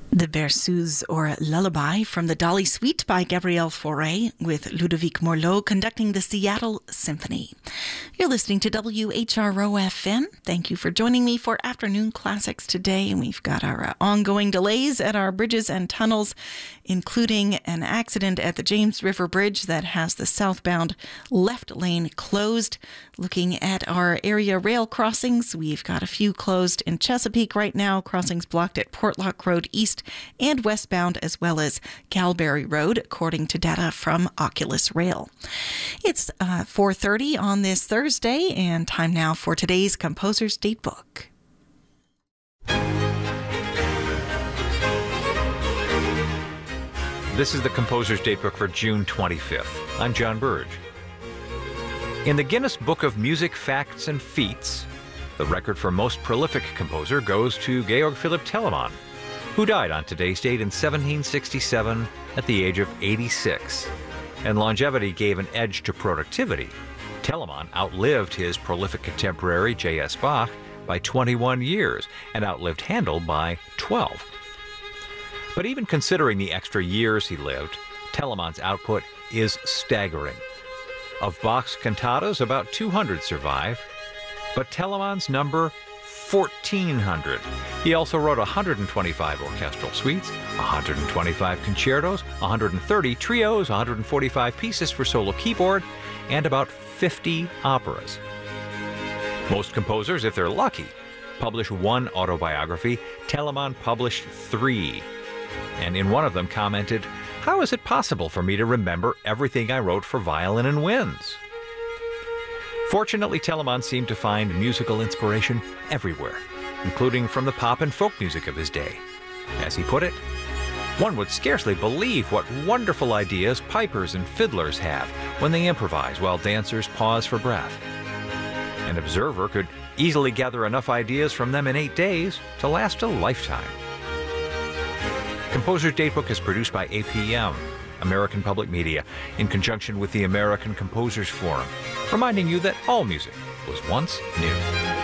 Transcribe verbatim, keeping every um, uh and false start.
The Berceuse, or Lullaby, from the Dolly Suite by Gabrielle Fauré, with Ludovic Morlot conducting the Seattle Symphony. You're listening to W H R O F M. Thank you for joining me for Afternoon Classics today. And we've got our uh, ongoing delays at our bridges and tunnels, including an accident at the James River Bridge that has the southbound left lane closed. Looking at our area rail crossings, we've got a few closed in Chesapeake right now, crossings blocked at Portlock Road East and westbound, as well as Calbury Road, according to data from Oculus Rail. It's uh, four thirty on this Thursday, and time now for today's Composer's Datebook. This is the Composer's Datebook for June twenty-fifth. I'm John Burge. In the Guinness Book of Music Facts and Feats, the record for most prolific composer goes to Georg Philipp Telemann, who died on today's date in seventeen sixty-seven at the age of eighty-six. And longevity gave an edge to productivity. Telemann outlived his prolific contemporary J S Bach by twenty-one years and outlived Handel by twelve. But even considering the extra years he lived, Telemann's output is staggering. Of Bach's cantatas, about two hundred survive, but Telemann's number fourteen hundred. He also wrote one hundred twenty-five orchestral suites, one hundred twenty-five concertos, one hundred thirty trios, one hundred forty-five pieces for solo keyboard, and about fifty operas. Most composers, if they're lucky, publish one autobiography. Telemann published three, and in one of them commented, "How is it possible for me to remember everything I wrote for violin and winds?" Fortunately, Telemann seemed to find musical inspiration everywhere, including from the pop and folk music of his day. As he put it, "One would scarcely believe what wonderful ideas pipers and fiddlers have when they improvise while dancers pause for breath. An observer could easily gather enough ideas from them in eight days to last a lifetime." Composer's Datebook is produced by A P M, American Public Media, in conjunction with the American Composers Forum, reminding you that all music was once new.